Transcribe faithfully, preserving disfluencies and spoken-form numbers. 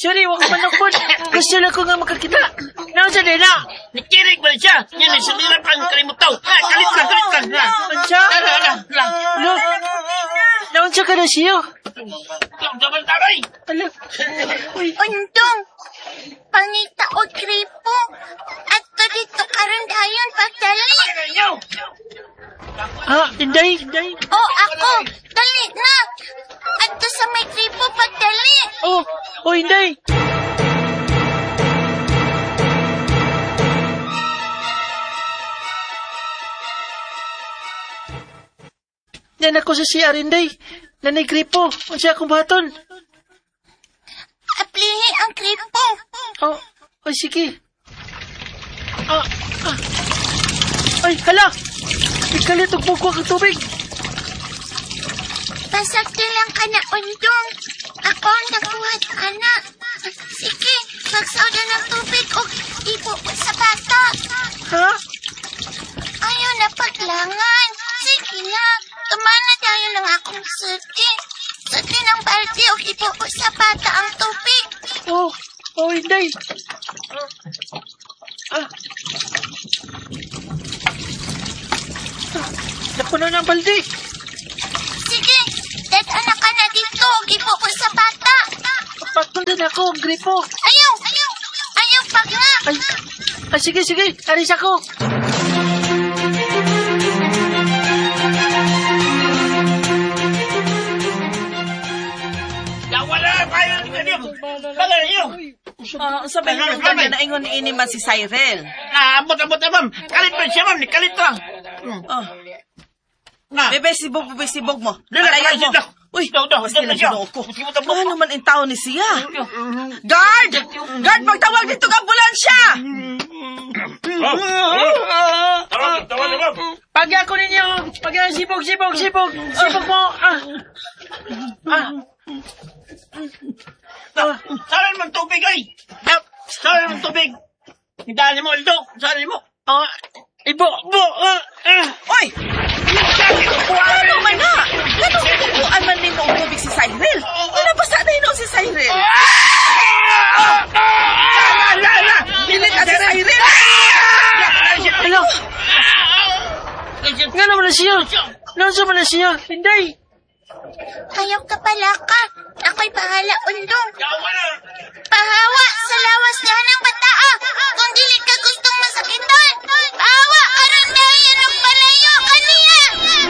Sorry, wag ka manukod. Gusto lang ko nga makakita. Naon sa nila? Nakirig ba siya? Yan ay sumilap ang kalimutaw. Ha, kalit lang, kalit lang. Ansa? Ala, ala, ala. Ano? Naon sa ka na siyo? Lang, daman taray. Ala. Uy. Undong, pangita o kripo. At to dito karon dayon pagdali. Ah, Inday, Inday. Oh, ako. Dali na. At to sa may kripo pagdali. Oh, oh, Inday. Yan ako sa C R, Inday. Nanay gripo. Unsa akong baton? Aplihi ang kripo. Oh, oh, sige. Ah, ah. Ay, hala! Ikalit og buko ang tubig. Pasagdi lang ka na, Undong. Ako ang nakuhat, anak. Sige, magsauda ng tubig o ipupot sa bata. Ha? Ayaw na paglangan. Sige na, tumana tayo ng akong suti. Suti ng balde o ipupot sa bata ang tubig. Oh, oh, Inday. Ah. Ah. Napuno ng balde. Sige, dadaan ka na dito o ipupot sa bata. Patundan ako ang gripo. Ayaw, ayaw, ayaw pag nga. Ay, ah, sige, sige. Aris ako. Wala tayo. Bagay niyo. Ah, sabi mo kanya na ingon ni ini man si Cyril. Ah, abot, abot, ma'am. Kalit pa siya, ma'am. Kalit lang. Oh. Na. Bebe, sibog, bebe, sibog mo. Dala, Palayan mo. dala. Uy, daw, daw. mas kailan Daw, ginoo ko. daw. Ano man ang tao ni siya? Guard! Guard, magtawag dito ng ambulansya! Tawag, tawag na, ma'am. Pagya ko ninyo. Pagya, sibog, sibog, sibog. Sibog mo. Ah. Ah. Ah, saan mo tubig, ay? Ah, saan mo tubig? Hidali mo, Aldo. Saan mo? Ah. Ibo, bo. Ah. Ah. Uy! Ano man na? Ano kukuan man nino ang tubig si Cyril? Ano ba sana yun si Cyril? Ala, ala! Pilit ka si Cyril! Hello. Nga naman na siya. Nasa man na siya. Inday. Ayaw ka pala ka. Ako'y bahala, Undong. Bahala